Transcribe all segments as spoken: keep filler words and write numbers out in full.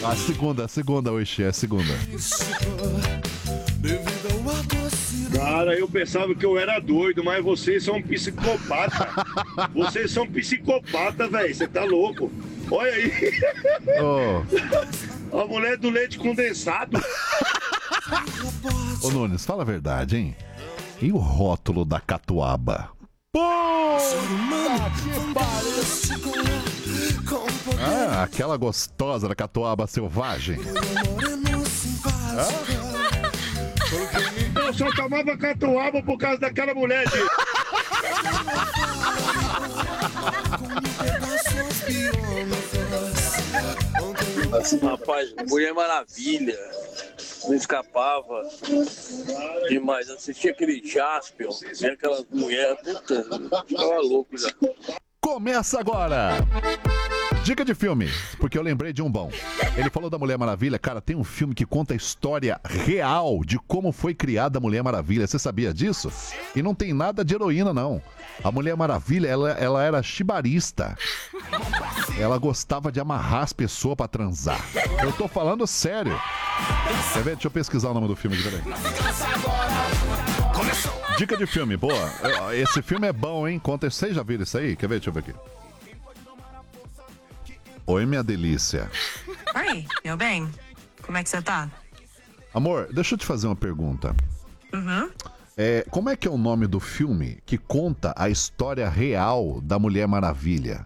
A segunda, a segunda, Oxi, é a segunda. Cara, eu pensava que eu era doido, mas vocês são psicopata. Vocês são psicopata, velho. Você tá louco. Olha aí. Ô, A mulher do leite condensado. Ô Nunes, fala a verdade, hein? E o rótulo da catuaba? Pô! Ah, aquela gostosa da catuaba selvagem. Eu só tomava catuaba por causa daquela mulher, gente. Assim, rapaz, Mulher Maravilha. Não escapava demais. Assistia aquele Jaspion, vendo aquelas mulheres, puta, ficava louco já. Começa agora! Dica de filme, porque eu lembrei de um bom. Ele falou da Mulher Maravilha. Cara, tem um filme que conta a história real de como foi criada a Mulher Maravilha. Você sabia disso? E não tem nada de heroína, não. A Mulher Maravilha, ela, ela era chibarista. Ela gostava de amarrar as pessoas pra transar. Eu tô falando sério. Quer ver? Deixa eu pesquisar o nome do filme aqui, peraí. Dica de filme, boa. Esse filme é bom, hein? Conta, vocês já viram isso aí? Quer ver? Deixa eu ver aqui. Oi, minha delícia. Oi, meu bem. Como é que você tá? Amor, deixa eu te fazer uma pergunta. Uhum. É, como é que é o nome do filme que conta a história real da Mulher Maravilha?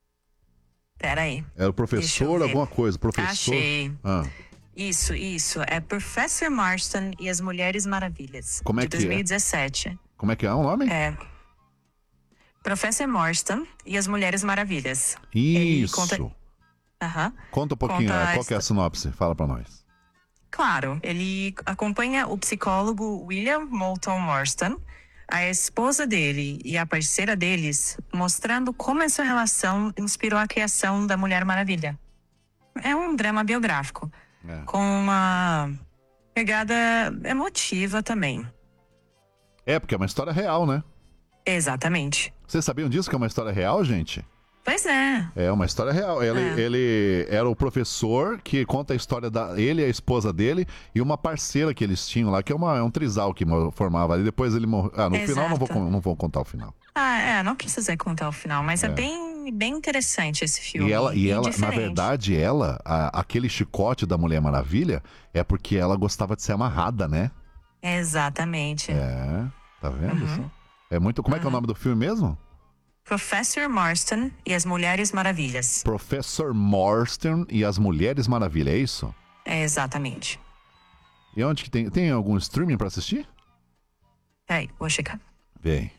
Pera aí. É o professor alguma coisa? Professor? Achei. Ah. Isso, isso. É Professor Marston e as Mulheres Maravilhas. Como é de que dois mil e dezessete. é? Como é que é o nome? É. Professor Marston e as Mulheres Maravilhas. Isso. Conta... Aham. Conta um pouquinho, Conta né? a Qual que é a sinopse? Fala pra nós. Claro, ele acompanha o psicólogo William Moulton Marston, a esposa dele e a parceira deles, mostrando como essa relação inspirou a criação da Mulher Maravilha. É um drama biográfico, É. com uma pegada emotiva também. É, porque é uma história real, né? Exatamente. Vocês sabiam disso, que é uma história real, gente? Pois é. É uma história real. Ele, É. ele era o professor que conta a história da ele e a esposa dele e uma parceira que eles tinham lá, que é, uma, é um trisal que mo- formava ali. Depois ele morreu. Ah, no Exato. final não vou, con- não vou contar o final. Ah, é, não precisa contar o final, mas é, É. bem, bem interessante esse filme. E ela, e ela na diferente. verdade, ela, a- aquele chicote da Mulher Maravilha é porque ela gostava de ser amarrada, né? Exatamente. É, tá vendo? Uhum. só? É muito. Como é que é o nome do filme mesmo? Professor Marston e as Mulheres Maravilhas. Professor Marston e as Mulheres Maravilha, é isso? É, exatamente. E onde que tem? Tem algum streaming pra assistir? Peraí, vou checar. Bem.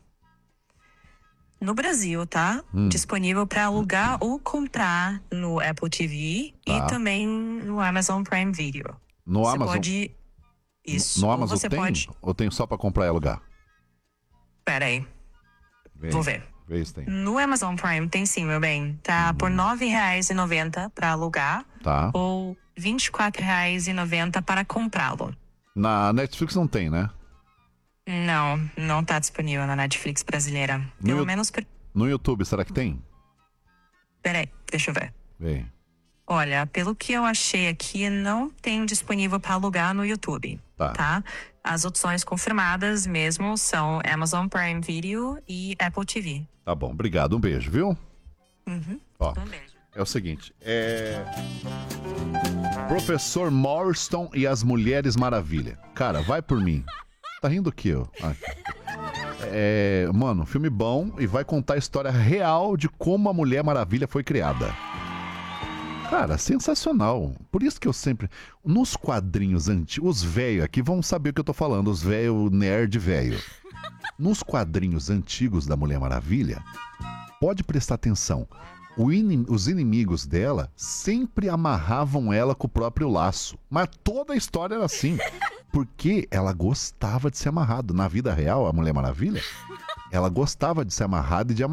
No Brasil, tá? Hum. Disponível para alugar ou comprar no Apple T V Tá. e também no Amazon Prime Video. No você Amazon? pode... Isso. No Ou Amazon você tem? pode... Ou tem só pra comprar e alugar? Peraí, Vem. vou ver. Vê se tem. No Amazon Prime tem sim, meu bem. Tá por nove reais e noventa centavos para alugar Tá. ou vinte e quatro reais e noventa centavos para comprá-lo. Na Netflix não tem, né? Não, não tá disponível na Netflix brasileira. No Pelo Yu- menos... per- No YouTube, será que tem? Peraí, deixa eu ver. Vem. Olha, pelo que eu achei aqui, não tem disponível para alugar no YouTube, Tá. tá? As opções confirmadas mesmo são Amazon Prime Video e Apple T V. Tá bom, obrigado. Um beijo, viu? Uhum. Ó, Um beijo. é o seguinte, é... Professor Marston e as Mulheres Maravilha. Cara, vai por mim. Tá rindo o quê, ó? Ah. É... Mano, filme bom e vai contar a história real de como a Mulher Maravilha foi criada. Cara, sensacional. Por isso que eu sempre... Nos quadrinhos antigos... Os velhos aqui vão saber o que eu tô falando. Os velhos nerd velho. Nos quadrinhos antigos da Mulher Maravilha, pode prestar atenção. O inim- os inimigos dela sempre amarravam ela com o próprio laço. Mas toda a história era assim. Porque ela gostava de ser amarrada. Na vida real, a Mulher Maravilha, ela gostava de ser amarrada e de amarrar.